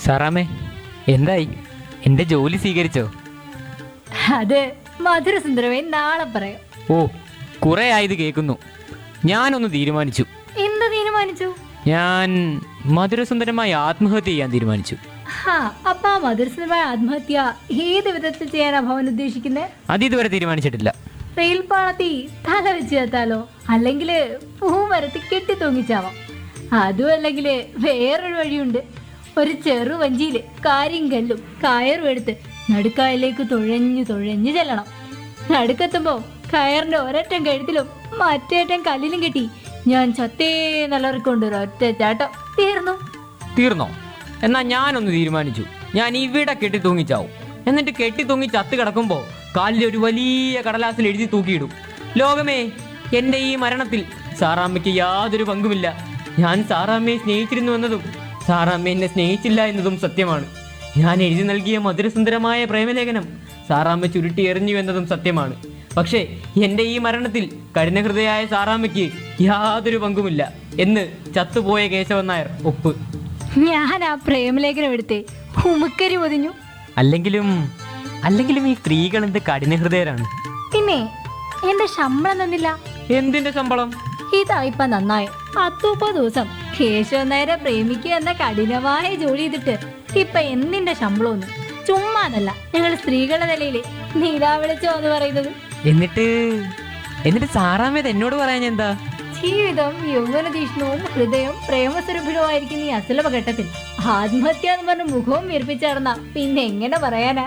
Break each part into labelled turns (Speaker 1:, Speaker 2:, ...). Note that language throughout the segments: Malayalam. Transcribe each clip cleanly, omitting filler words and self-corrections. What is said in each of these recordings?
Speaker 1: സാറാമേ, എന്തായി? എൻ്റെ ജോലി സ്വീകരിച്ചോ?
Speaker 2: അത് മധുരസുന്ദരമേ നാളെ പറയാം.
Speaker 1: ഓ, കുറെ ആയത് കേൾക്കുന്നു. ഞാനൊന്ന് തീരുമാനിച്ചു.
Speaker 2: എന്ത് തീരുമാനിച്ചു?
Speaker 1: ഞാൻ മധുരസുന്ദരമായി ആത്മഹത്യ ചെയ്യാൻ തീരുമാനിച്ചു.
Speaker 2: അപ്പൊ ആ മധുരസുന്ദരമായ ആത്മഹത്യ ഏത് വിധത്തിൽ ചെയ്യാനാ ഭവൻ ഉദ്ദേശിക്കുന്നത്?
Speaker 1: അത് ഇതുവരെ തീരുമാനിച്ചിട്ടില്ല.
Speaker 2: റെയിൽ പാളത്തി തല വെച്ച് ചേർത്താലോ, അല്ലെങ്കിൽ പൂമരത്തി കെട്ടി തൂങ്ങിച്ചാവാം. അതും അല്ലെങ്കിൽ വേറൊരു വഴിയുണ്ട്. ഒരു ചെറു വഞ്ചിയില് കാര്യങ്കല്ലും കയറും എടുത്ത് നടുക്കായലേക്ക് തുഴഞ്ഞു തുഴഞ്ഞു ചെല്ലണം. നടുക്കെത്തുമ്പോ കയറിന്റെ ഒരറ്റം കഴുത്തിലും മറ്റേറ്റം കല്ലിലും കെട്ടി ഞാൻ ചത്തേ നിലറിക്കൊണ്ട് ഒരൊറ്റ ചാട്ടം.
Speaker 1: തീർന്നോ? എന്നാ ഞാനൊന്ന് തീരുമാനിച്ചു. ഞാൻ ഇവിടെ കെട്ടി തൂങ്ങിച്ചാവും. എന്നിട്ട് കെട്ടി തൂങ്ങി ചത്ത് കിടക്കുമ്പോ കാലിൽ ഒരു വലിയ കടലാസിൽ എഴുതി തൂക്കിയിടും: ലോകമേ, എന്റെ ഈ മരണത്തിൽ സാറാമ്മയ്ക്ക് യാതൊരു പങ്കുമില്ല. ഞാൻ സാറാമ്മയെ സ്നേഹിച്ചിരുന്നു എന്നതും സാറാമ്മ എന്നെ സ്നേഹിച്ചില്ല എന്നതും സത്യമാണ്. ഞാൻ എഴുതി നൽകിയ മധുരസുന്ദരമായ പ്രേമലേഖനം സാറാമ്മ ചുരുട്ടി എറിഞ്ഞു എന്നതും സത്യമാണ്. പക്ഷേ എൻ്റെ ഈ മരണത്തിൽ കഠിനഹൃദയായ സാറാമ്മയ്ക്ക് യാതൊരു പങ്കുമില്ല എന്ന് ചത്തുപോയ കേശവൻ നായർ ഒപ്പ്.
Speaker 2: ഞാൻ ആ പ്രേമലേഖനം എടുത്ത് ഉമുക്കരി പൊതിഞ്ഞു.
Speaker 1: അല്ലെങ്കിലും ഈ സ്ത്രീകൾ എന്ത് കഠിനഹൃദയരാണ്.
Speaker 2: പിന്നെ എന്റെ ശമ്പളം തന്നില്ല.
Speaker 1: എന്തിന്റെ ശമ്പളം?
Speaker 2: ഇതായിപ്പ നന്നായി. 10-30 ദിവസം കേശവൻ നായരെ പ്രേമിക്കുക എന്ന കഠിനമായ ജോലി ചെയ്തിട്ട് ഇപ്പൊ എന്തിന്റെ ശമ്പളമൊന്നും. ചുമ്മാതല്ല ഞങ്ങൾ സ്ത്രീകളുടെ നിലയില് നീലാവിളിച്ചോ എന്ന് പറയുന്നത്.
Speaker 1: എന്നിട്ട് സാറാമ്മ എന്നോട് പറയാൻ എന്താ?
Speaker 2: ജീവിതം യൗവനതീഷ്ണവും ഹൃദയം പ്രേമസ്വരൂപിതമായിരിക്കുന്ന ഈ അസുലഭ ഘട്ടത്തിൽ ആത്മഹത്യ എന്ന് പറഞ്ഞ മുഖവും വീർപ്പിച്ചടന്ന പിന്നെ എങ്ങനെ പറയാനാ?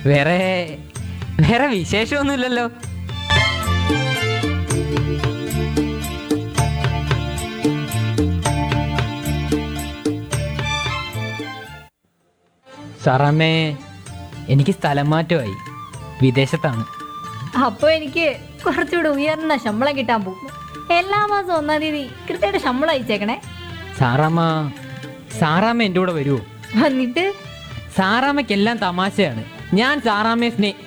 Speaker 1: വേറെ വിശേഷമൊന്നുമില്ലല്ലോ. സാറാമ്മേ, എനിക്ക് സ്ഥലം മാറ്റമായി. വിദേശത്താണ്.
Speaker 2: അപ്പൊ എനിക്ക് കുറച്ചുകൂടെ ഉയർന്ന ശമ്പളം കിട്ടാൻ പോകും. എല്ലാ മാസം 1-ാം തീയതി കൃത്യമായിട്ട് ശമ്പളം അയച്ചേക്കണേ.
Speaker 1: സാറാമ്മ എൻ്റെ കൂടെ വരുമോ?
Speaker 2: വന്നിട്ട്
Speaker 1: സാറാമ്മയ്ക്കെല്ലാം തമാശയാണ്. ഞാൻ സാറാമ്മയെ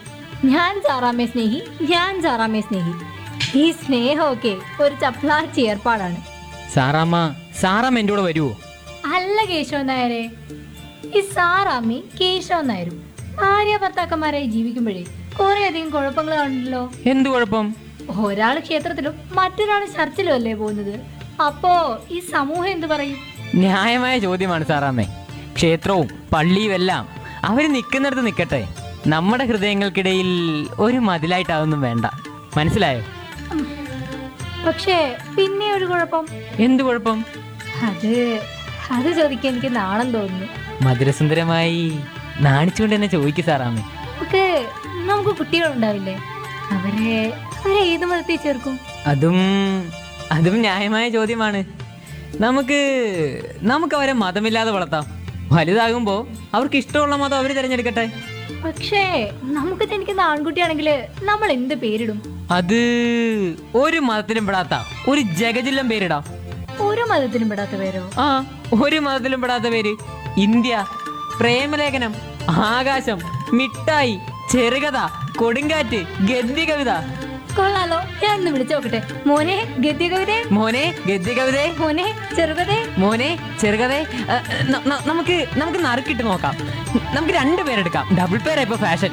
Speaker 2: സ്നേഹി. ഈ സ്നേഹമൊക്കെ ഒരു ചപ്ലാച്ചി ഏർപ്പാടാണ്.
Speaker 1: സാറാമ്മ എൻ്റെ കൂടെ വരുമോ?
Speaker 2: അല്ല കേശവൻ നായരെ, ഈ സാറാമ്മി കേശവൻ നായരും ഭാര്യ ഭർത്താക്കന്മാരായി ജീവിക്കുമ്പോഴേ കുറെ അധികം കുഴപ്പങ്ങൾ കാണുന്നല്ലോ.
Speaker 1: എന്ത് കുഴപ്പം?
Speaker 2: ഒരാൾ ക്ഷേത്രത്തിലും മറ്റൊരാൾ ചർച്ചിലും അല്ലേ പോകുന്നത്. അപ്പോ ഈ സമൂഹം എന്ത് പറയും?
Speaker 1: ന്യായമായ ചോദ്യമാണ് സാറാമ്മേ. ക്ഷേത്രവും പള്ളിയും എല്ലാം അവര് നിൽക്കുന്നിടത്ത് നിൽക്കട്ടെ. നമ്മുടെ ഹൃദയങ്ങൾക്കിടയിൽ ഒരു മതിലായിട്ടാതൊന്നും വേണ്ട. മനസ്സിലായോ?
Speaker 2: പക്ഷേ പിന്നെ ഒരു കുഴപ്പം.
Speaker 1: എന്ത് കുഴപ്പം?
Speaker 2: അത് ചോദിക്കാൻ എനിക്ക് നാണം തോന്നുന്നു.
Speaker 1: മധുരസുന്ദരമായി നാണിച്ചുകൊണ്ട് തന്നെ ചോദിക്കു സാറാമ്മേ.
Speaker 2: നമുക്ക് കുട്ടികളുണ്ടാവില്ലേ? അവരെ ഏത് മതത്തിൽ ചേർക്കും?
Speaker 1: അതും ന്യായമായ ചോദ്യമാണ്. നമുക്ക് അവരെ മതമില്ലാതെ വളർത്താം. വലുതാകുമ്പോ അവർക്ക് ഇഷ്ടമുള്ള മതം അവര് തിരഞ്ഞെടുക്കട്ടെ.
Speaker 2: പക്ഷേ നമുക്ക് ജനിക്കുന്ന ആൺകുട്ടിയാണെങ്കിൽ നമ്മൾ എന്ത് പേരിടും?
Speaker 1: അത് ഒരു മതത്തിലും പെടാത്ത ഒരു ജഗജില്ലം പേരിടാം.
Speaker 2: ഒരു മതത്തിലും പെടാത്ത പേരോ?
Speaker 1: ഒരു മതത്തിലും പെടാത്ത പേര്. ഇന്ത്യ, പ്രേമലേഖനം, ആകാശം, മിഠായി, ചെറുകഥ, കൊടുങ്കാറ്റ്, ഗദ്യകവിത.
Speaker 2: കൊള്ളാലോ, ഞാൻ ഒന്ന് വിളിച്ചു നോക്കട്ടെ. മോനെ ഗദ്യകവിത,
Speaker 1: മോനെ ഗദ്യകവിത,
Speaker 2: മോനെ ചെറുകഥ,
Speaker 1: മോനെ ചെറുകഥ. നമുക്ക് നറുക്കിട്ട് നോക്കാം. നമുക്ക് 2 പേരെടുക്കാം. ഡബിൾ പേരാ ഇപ്പൊ ഫാഷൻ.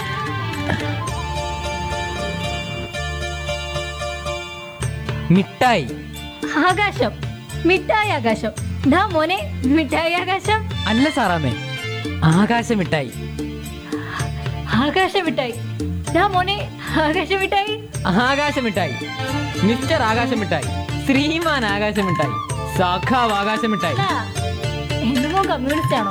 Speaker 1: മിഠായി
Speaker 2: ആകാശം. മിഠായി ആകാശം. മോനെ മിഠായി ആകാശം.
Speaker 1: അല്ല സാറാമ്മേ, ആകാശമിഠായി.
Speaker 2: ആകാശമിഠായി. മോനെ ആകാശമിഠായി.
Speaker 1: ആകാശമിഠായി. മിസ്റ്റർ ആകാശമിഠായി, ശ്രീമാൻ ആകാശമിഠായി, സഖാവ് ആകാശമിഠായി.
Speaker 2: എന്റെ മോൻ കമ്മ്യൂണിസ്റ്റ് ആണോ?